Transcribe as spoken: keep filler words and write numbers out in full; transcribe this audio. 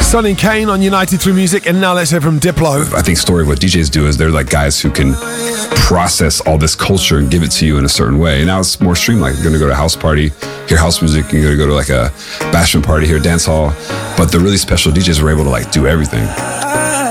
Sonny Kane on United Through Music, and now let's hear from Diplo. I think story of what D Js do is they're like guys who can process all this culture and give it to you in a certain way. And now it's more streamlined. You're going to go to a house party, hear house music, you're going to go to like a bashment party, hear a dance hall. But the really special D Js were able to like do everything.